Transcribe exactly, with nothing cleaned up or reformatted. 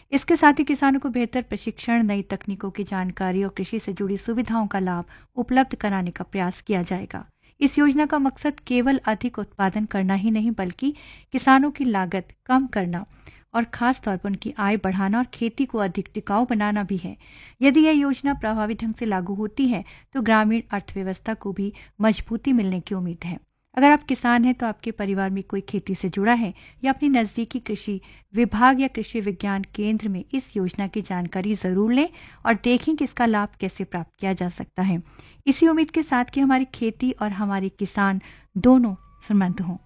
इसके साथ ही किसानों को बेहतर प्रशिक्षण, नई तकनीकों की जानकारी और कृषि से जुड़ी सुविधाओं का लाभ उपलब्ध कराने का प्रयास किया जाएगा। इस योजना का मकसद केवल अधिक उत्पादन करना ही नहीं, बल्कि किसानों की लागत कम करना और खास तौर पर उनकी आय बढ़ाना और खेती को अधिक टिकाऊ बनाना भी है। यदि यह योजना प्रभावी ढंग से लागू होती है तो ग्रामीण अर्थव्यवस्था को भी मजबूती मिलने की उम्मीद है। अगर आप किसान हैं तो आपके परिवार में कोई खेती से जुड़ा है या अपनी नज़दीकी कृषि विभाग या कृषि विज्ञान केंद्र में इस योजना की जानकारी ज़रूर लें और देखें कि इसका लाभ कैसे प्राप्त किया जा सकता है। इसी उम्मीद के साथ कि हमारी खेती और हमारे किसान दोनों समृद्ध हों।